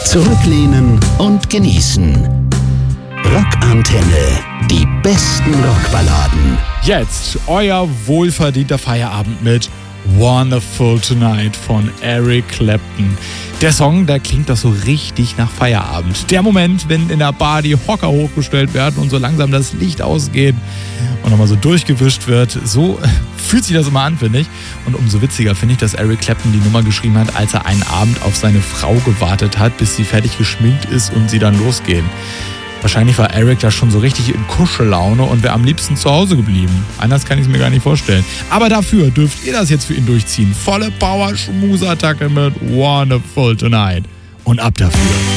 Zurücklehnen und genießen. Rockantenne. Die besten Rockballaden. Jetzt euer wohlverdienter Feierabend mit Wonderful Tonight von Eric Clapton. Der Song, der klingt doch so richtig nach Feierabend. Der Moment, wenn in der Bar die Hocker hochgestellt werden und so langsam das Licht ausgeht und nochmal so durchgewischt wird. So fühlt sich das immer an, finde ich. Und umso witziger finde ich, dass Eric Clapton die Nummer geschrieben hat, als er einen Abend auf seine Frau gewartet hat, bis sie fertig geschminkt ist und sie dann losgehen. Wahrscheinlich war Eric da schon so richtig in Kuschellaune und wäre am liebsten zu Hause geblieben. Anders kann ich es mir gar nicht vorstellen. Aber dafür dürft ihr das jetzt für ihn durchziehen. Volle Power-Schmusattacke mit Wonderful Tonight. Und ab dafür.